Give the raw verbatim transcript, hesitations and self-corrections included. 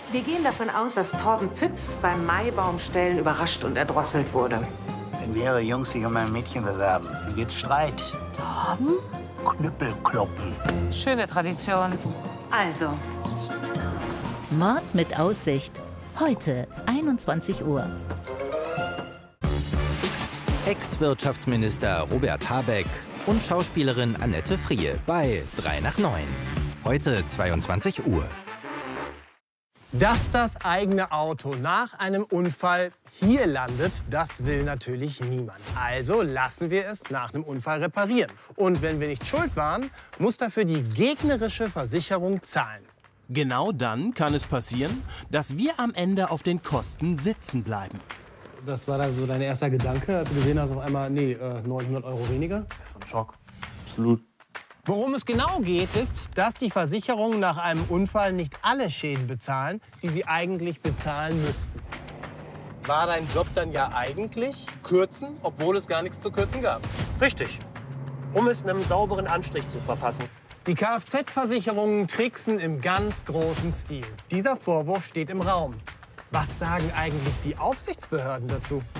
Wir gehen davon aus, dass Torben Pütz beim Maibaumstellen überrascht und erdrosselt wurde. Wenn mehrere Jungs sich um ein Mädchen bewerben, dann gibt's Streit. Torben? Knüppelkloppen. Schöne Tradition. Also. Mord mit Aussicht. Heute, einundzwanzig Uhr. Ex-Wirtschaftsminister Robert Habeck und Schauspielerin Annette Frier bei drei nach neun. Heute zweiundzwanzig Uhr. Dass das eigene Auto nach einem Unfall hier landet, das will natürlich niemand. Also lassen wir es nach einem Unfall reparieren. Und wenn wir nicht schuld waren, muss dafür die gegnerische Versicherung zahlen. Genau dann kann es passieren, dass wir am Ende auf den Kosten sitzen bleiben. Das war dann so dein erster Gedanke, als du gesehen hast, auf einmal, nee, äh, neunhundert Euro weniger? Das war ein Schock. Absolut. Worum es genau geht, ist, dass die Versicherungen nach einem Unfall nicht alle Schäden bezahlen, die sie eigentlich bezahlen müssten. War dein Job dann ja eigentlich kürzen, obwohl es gar nichts zu kürzen gab? Richtig. Um es einem sauberen Anstrich zu verpassen. Die Kfz-Versicherungen tricksen im ganz großen Stil. Dieser Vorwurf steht im Raum. Was sagen eigentlich die Aufsichtsbehörden dazu?